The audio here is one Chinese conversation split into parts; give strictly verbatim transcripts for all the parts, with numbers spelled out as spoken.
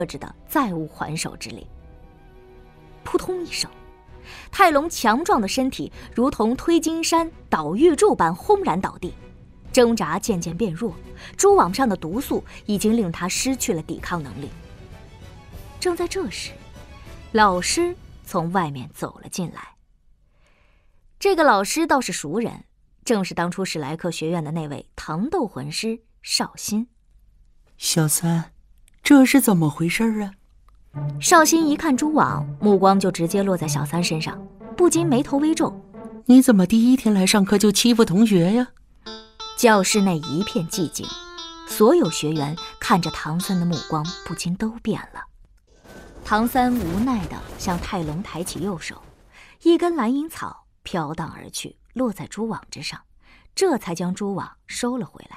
制的再无还手之力。扑通一声，泰隆强壮的身体如同推金山倒玉柱般轰然倒地，挣扎渐渐变弱，蛛网上的毒素已经令他失去了抵抗能力。正在这时，老师从外面走了进来。这个老师倒是熟人，正是当初史莱克学院的那位糖豆魂师绍兴。 小三，这是怎么回事啊？ 绍兴一看蛛网，目光就直接落在小三身上，不禁眉头微皱。 你怎么第一天来上课就欺负同学呀？ 教室内一片寂静，所有学员看着唐三的目光不禁都变了。唐三无奈地向泰隆抬起右手，一根蓝银草飘荡而去，落在蛛网之上，这才将蛛网收了回来。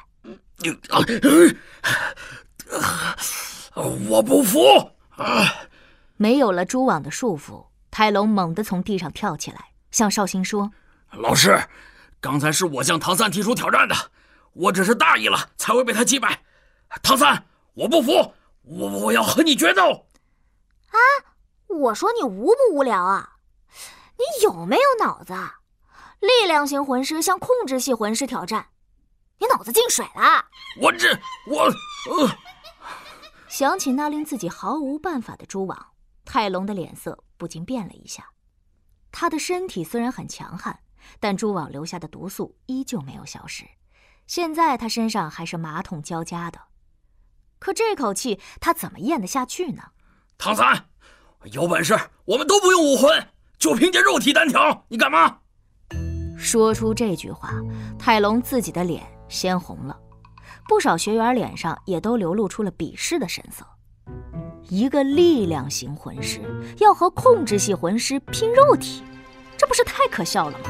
我不服！ 没有了蛛网的束缚，泰隆猛地从地上跳起来，向绍兴说： 老师，刚才是我向唐三提出挑战的，我只是大意了，才会被他击败。唐三，我不服，我我要和你决斗！ 啊，我说你无不无聊啊？你有没有脑子啊？力量型魂师向控制系魂师挑战，你脑子进水了？ 我这我呃。 想起那令自己毫无办法的蛛网，泰隆的脸色不禁变了一下。他的身体虽然很强悍，但蛛网留下的毒素依旧没有消失，现在他身上还是麻痛交加的。可这口气他怎么咽得下去呢？ 唐三，有本事我们都不用武魂，就凭借肉体单挑，你敢吗？ 说出这句话，泰隆自己的脸鲜红了，不少学员脸上也都流露出了鄙视的神色。一个力量型魂师要和控制系魂师拼肉体，这不是太可笑了吗？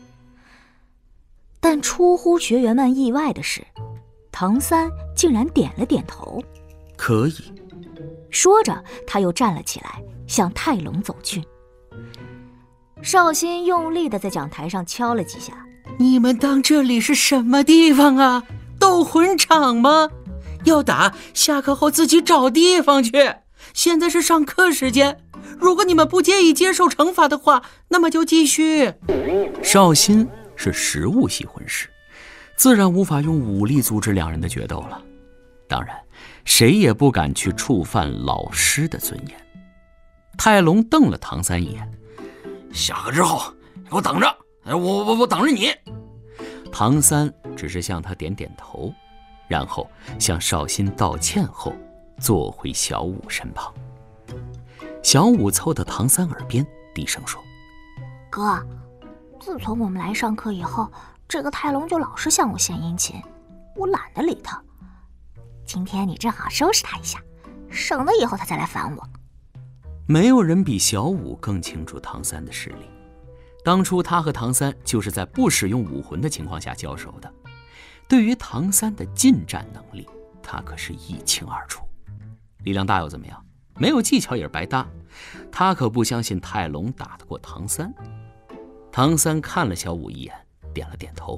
但出乎学员们意外的是，唐三竟然点了点头。 可以。 说着，他又站了起来，向泰隆走去。绍兴用力地在讲台上敲了几下。 你们当这里是什么地方啊？斗魂场吗？要打，下课后自己找地方去。现在是上课时间，如果你们不介意接受惩罚的话，那么就继续。 绍兴是食物系魂师，自然无法用武力阻止两人的决斗了。当然，谁也不敢去触犯老师的尊严。泰隆瞪了唐三一眼： 下课之后给我等着，我我我等着你。 唐三只是向他点点头，然后向绍兴道歉后坐回小五身旁。小五凑到唐三耳边低声说： 哥，自从我们来上课以后，这个泰隆就老是向我献殷勤，我懒得理他。今天你正好收拾他一下，省得以后他再来烦我。 没有人比小五更清楚唐三的实力，当初他和唐三就是在不使用武魂的情况下交手的，对于唐三的近战能力，他可是一清二楚。力量大又怎么样？没有技巧也是白搭。他可不相信泰隆打得过唐三。唐三看了小五一眼，点了点头。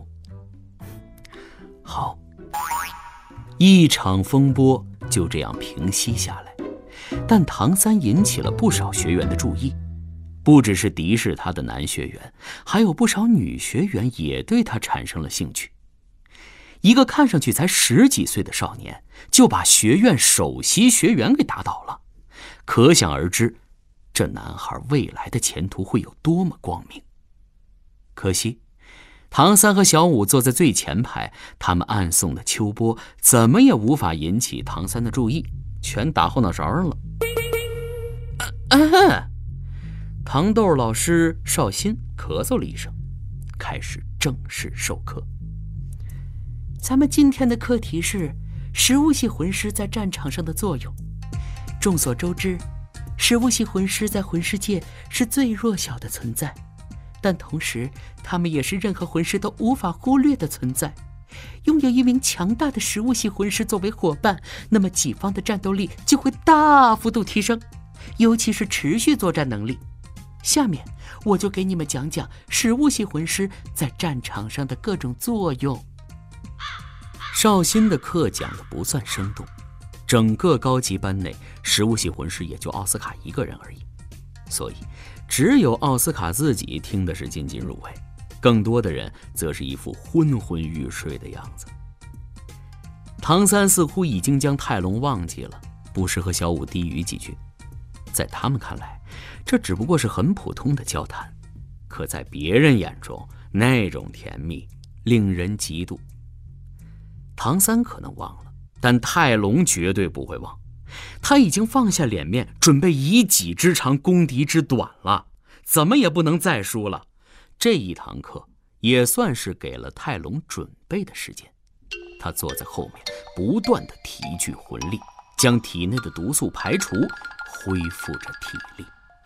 好，一场风波就这样平息下来。但唐三引起了不少学员的注意，不只是敌视他的男学员，还有不少女学员也对他产生了兴趣。一个看上去才十几岁的少年，就把学院首席学员给打倒了，可想而知，这男孩未来的前途会有多么光明。可惜，唐三和小五坐在最前排，他们暗送的秋波怎么也无法引起唐三的注意，全打后脑勺上了。啊！糖豆老师绍兴咳嗽了一声，开始正式授课。 咱们今天的课题是食物系魂师在战场上的作用。众所周知，食物系魂师在魂师界是最弱小的存在，但同时他们也是任何魂师都无法忽略的存在。拥有一名强大的食物系魂师作为伙伴，那么己方的战斗力就会大幅度提升，尤其是持续作战能力。下面我就给你们讲讲食物系魂师在战场上的各种作用。 绍兴的课讲得不算生动， 整个高级班内食物系魂师也就奥斯卡一个人而已，所以只有奥斯卡自己听的是津津入味，更多的人则是一副昏昏欲睡的样子。唐三似乎已经将泰隆忘记了，不时和小五低语几句。在他们看来，这只不过是很普通的交谈，可在别人眼中，那种甜蜜令人嫉妒。唐三可能忘了，但泰隆绝对不会忘。他已经放下脸面，准备以己之长攻敌之短了，怎么也不能再输了。这一堂课也算是给了泰隆准备的时间。他坐在后面，不断地提聚魂力，将体内的毒素排除，恢复着体力。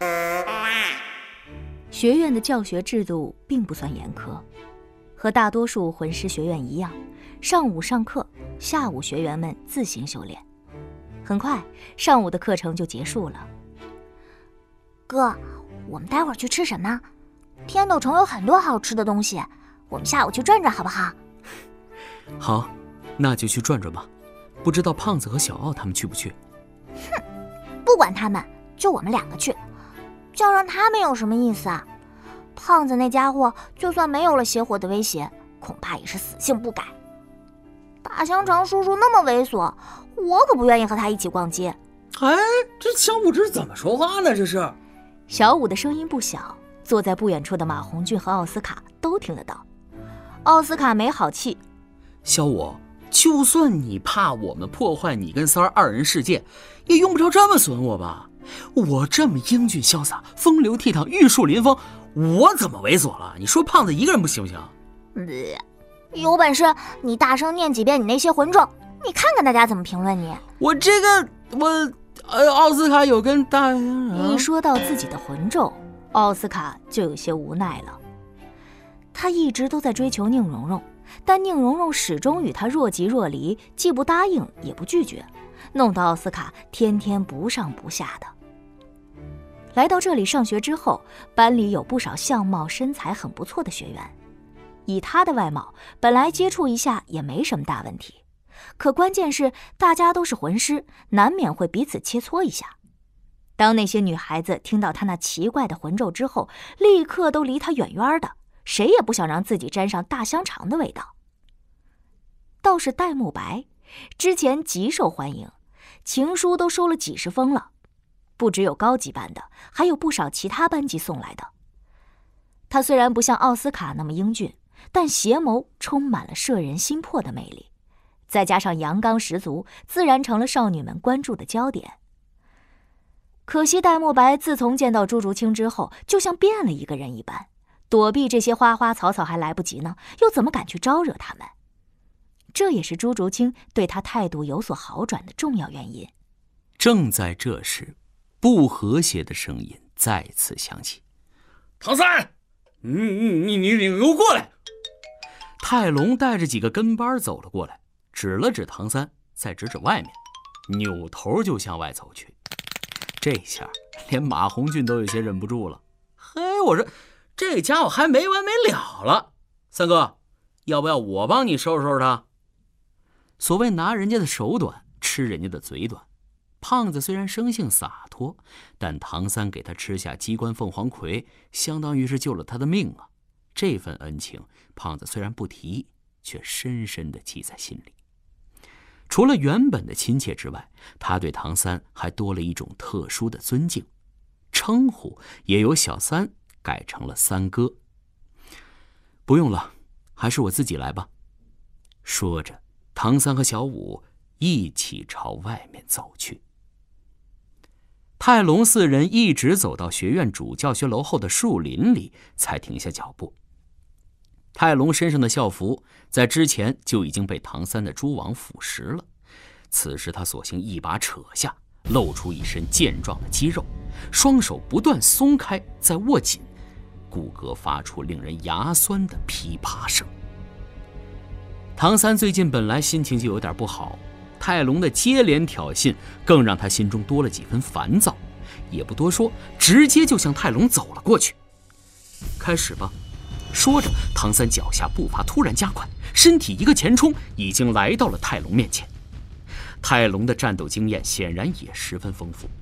学院的教学制度并不算严苛，和大多数魂师学院一样，上午上课，下午学员们自行修炼。很快，上午的课程就结束了。 哥，我们待会儿去吃什么？天斗城有很多好吃的东西，我们下午去转转好不好？ 好，那就去转转吧。不知道胖子和小奥他们去不去？ 哼，不管他们，就我们两个去。叫上他们有什么意思啊？胖子那家伙就算没有了邪火的威胁，恐怕也是死性不改。大香肠叔叔那么猥琐，我可不愿意和他一起逛街。 哎，这小五这是怎么说话呢？这是。 小五的声音不小，坐在不远处的马红俊和奥斯卡都听得到。奥斯卡没好气： 小五，就算你怕我们破坏你跟三儿二人世界，也用不着这么损我吧？我这么英俊潇洒，风流倜傥，玉树临风，我怎么猥琐了？你说胖子一个人不行不行？ 呃，有本事你大声念几遍你那些魂咒，你看看大家怎么评论你。 我这个我呃，奥斯卡有跟大、 一说到自己的魂咒，奥斯卡就有些无奈了。他一直都在追求宁荣荣，但宁荣荣始终与他若即若离，既不答应也不拒绝，弄得奥斯卡天天不上不下的。来到这里上学之后，班里有不少相貌身材很不错的学员，以他的外貌，本来接触一下也没什么大问题。可关键是大家都是魂师，难免会彼此切磋一下。当那些女孩子听到他那奇怪的魂咒之后，立刻都离他远远的，谁也不想让自己沾上大香肠的味道。倒是戴沐白，之前极受欢迎，情书都收了几十封了，不只有高级班的，还有不少其他班级送来的。他虽然不像奥斯卡那么英俊，但邪眸充满了摄人心魄的魅力，再加上阳刚十足，自然成了少女们关注的焦点。可惜戴沐白自从见到朱竹清之后，就像变了一个人一般，躲避这些花花草草还来不及呢，又怎么敢去招惹他们？这也是朱竹清对他态度有所好转的重要原因。 正在这时，不和谐的声音再次响起：“ 唐三，你你你你给我过来！” 泰隆带着几个跟班走了过来，指了指唐三，再指指外面，扭头就向外走去。这下连马红俊都有些忍不住了。嘿，我说这家伙还没完没了了，三哥，要不要我帮你收拾收拾他？所谓拿人家的手短，吃人家的嘴短。胖子虽然生性洒脱，但唐三给他吃下鸡冠凤凰葵，相当于是救了他的命啊。这份恩情，胖子虽然不提，却深深地记在心里。除了原本的亲切之外，他对唐三还多了一种特殊的尊敬，称呼也由小三改成了三哥。不用了，还是我自己来吧。说着，唐三和小五一起朝外面走去。泰隆四人一直走到学院主教学楼后的树林里，才停下脚步。泰隆身上的校服在之前就已经被唐三的蛛网腐蚀了，此时他索性一把扯下，露出一身健壮的肌肉，双手不断松开再握紧，骨骼发出令人牙酸的噼啪声。唐三最近本来心情就有点不好，泰隆的接连挑衅更让他心中多了几分烦躁，也不多说，直接就向泰隆走了过去。开始吧。说着，唐三脚下步伐突然加快，身体一个前冲，已经来到了泰隆面前。 泰隆的战斗经验显然也十分丰富，